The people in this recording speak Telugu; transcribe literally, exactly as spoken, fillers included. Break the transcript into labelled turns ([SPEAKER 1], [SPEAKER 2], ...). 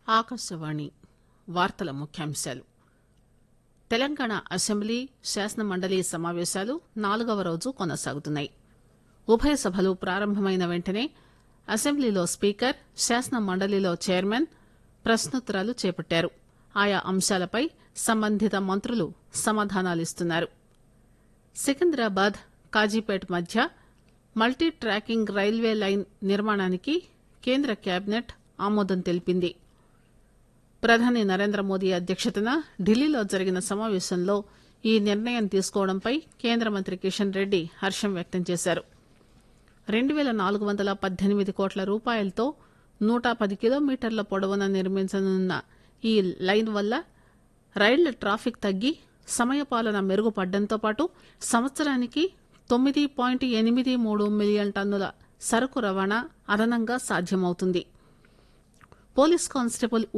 [SPEAKER 1] ఆకాశవాణి వార్తల ముఖ్యాంశాలు. తెలంగాణ అసెంబ్లీ శాసన మండలి సమావేశాలు నాలుగవ రోజు కొనసాగుతున్నాయి. ఉభయ సభలు ప్రారంభమైన వెంటనే అసెంబ్లీలో స్పీకర్, శాసన మండలిలో చైర్మన్ ప్రశ్నోత్తరాలు చేపట్టారు. ఆయా అంశాలపై సంబంధిత మంత్రులు సమాధానాలిస్తున్నారు. సికింద్రాబాద్ కాజీపేట్ మధ్య మల్టీ ట్రాకింగ్ రైల్వే లైన్ నిర్మాణానికి కేంద్ర కేబినెట్ ఆమోదం తెలిపింది. ప్రధాని నరేంద్ర మోదీ అధ్యక్షతన ఢిల్లీలో జరిగిన సమావేశంలో ఈ నిర్ణయం తీసుకోవడంపై కేంద్ర మంత్రి కిషన్ రెడ్డి హర్షం వ్యక్తం చేశారు. రెండు పేల నాలుగు వందల పద్దెనిమిది కోట్ల రూపాయలతో నూట పది కిలోమీటర్ల పొడవున నిర్మించనున్న ఈ లైన్ వల్ల రైళ్ల ట్రాఫిక్ తగ్గి సమయపాలన మెరుగుపడడంతో పాటు సంవత్సరానికి తొమ్మిది పాయింట్ ఎనిమిది మూడు మిలియన్ టన్నుల సరకు రవాణా అదనంగా సాధ్యమవుతుంది. Police constable